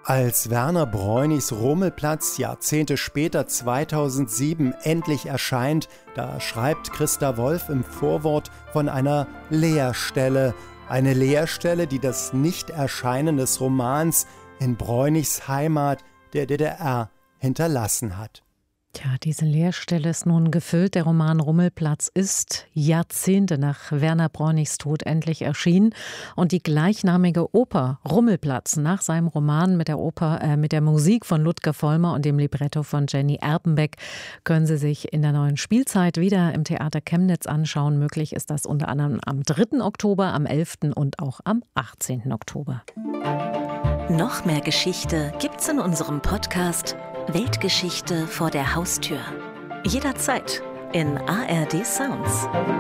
Als Werner Bräunichs Rummelplatz Jahrzehnte später 2007 endlich erscheint, da schreibt Christa Wolf im Vorwort von einer Leerstelle. Eine Leerstelle, die das Nichterscheinen des Romans in Bräunichs Heimat der DDR hinterlassen hat. Tja, diese Leerstelle ist nun gefüllt. Der Roman Rummelplatz ist Jahrzehnte nach Werner Bräunichs Tod endlich erschienen. Und die gleichnamige Oper Rummelplatz nach seinem Roman mit der Musik von Ludger Vollmer und dem Libretto von Jenny Erpenbeck können Sie sich in der neuen Spielzeit wieder im Theater Chemnitz anschauen. Möglich ist das unter anderem am 3. Oktober, am 11. und auch am 18. Oktober. Noch mehr Geschichte gibt's in unserem Podcast Weltgeschichte vor der Haustür. Jederzeit in ARD Sounds.